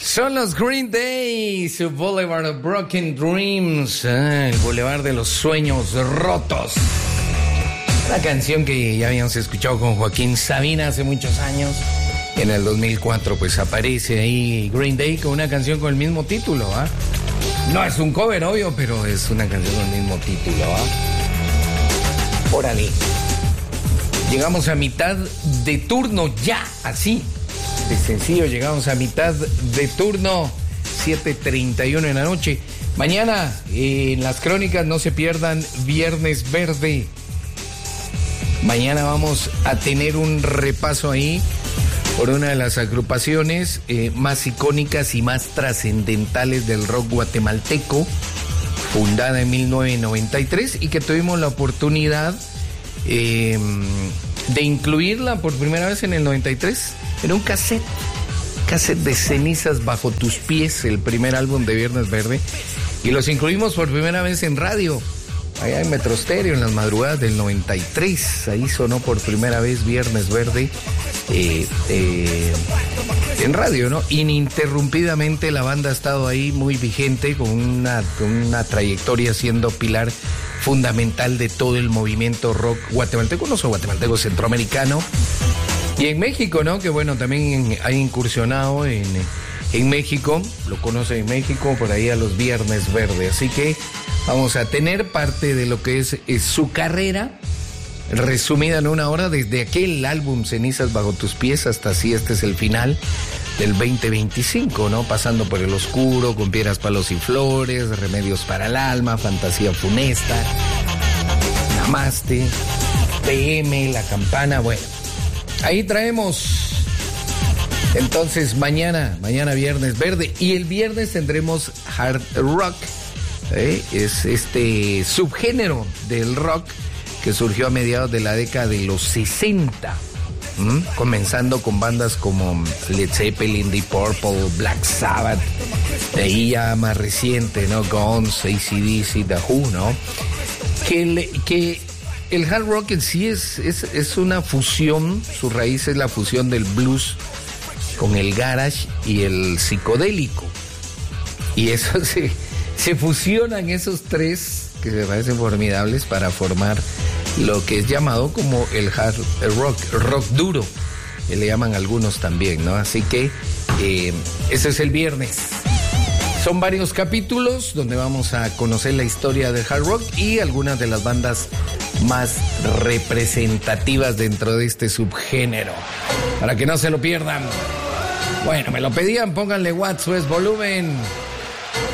Son los Green Day, su Boulevard of Broken Dreams, el Boulevard de los Sueños Rotos. Una canción que ya habíamos escuchado con Joaquín Sabina hace muchos años. En el 2004 pues aparece ahí Green Day con una canción con el mismo título, ¿ah? No es un cover, obvio, pero es una canción con el mismo título, ¿ah? Órale. Llegamos a mitad de turno ya, así. De sencillo, llegamos a mitad de turno, 7:31 en la noche. Mañana en las crónicas no se pierdan Viernes Verde. Mañana vamos a tener un repaso ahí por una de las agrupaciones más icónicas y más trascendentales del rock guatemalteco, fundada en 1993 y que tuvimos la oportunidad de incluirla por primera vez en el 93. Era un cassette de Cenizas Bajo Tus Pies, el primer álbum de Viernes Verde, y los incluimos por primera vez en radio, allá en Metro Estéreo, en las madrugadas del 93, ahí sonó por primera vez Viernes Verde en radio, ¿no? Ininterrumpidamente la banda ha estado ahí muy vigente, con una trayectoria siendo pilar fundamental de todo el movimiento rock guatemalteco, no solo guatemalteco, centroamericano. Y en México, ¿no? Que bueno, también ha incursionado en México, lo conocen en México, por ahí a los Viernes Verde. Así que vamos a tener parte de lo que es su carrera, resumida en una hora, desde aquel álbum Cenizas Bajo Tus Pies hasta así, este es el final del 2025, ¿no? Pasando por El Oscuro, Con Piedras, Palos y Flores, Remedios para el Alma, Fantasía Funesta, Namaste, PM, La Campana, bueno. Ahí traemos, entonces mañana Viernes Verde, y el viernes tendremos hard rock, es este subgénero del rock que surgió a mediados de la década de los 60, comenzando con bandas como Led Zeppelin, Deep Purple, Black Sabbath, de ahí ya más reciente, ¿no? Guns, AC/DC, The Who, ¿no? Que el hard rock en sí es una fusión, su raíz es la fusión del blues con el garage y el psicodélico. Y eso se fusionan esos tres, que me parecen formidables, para formar lo que es llamado como el hard rock duro, que le llaman algunos también, ¿no? Así que ese es el viernes. Son varios capítulos donde vamos a conocer la historia del hard rock y algunas de las bandas más representativas dentro de este subgénero, para que no se lo pierdan. Bueno, me lo pedían, pónganle watts, volumen.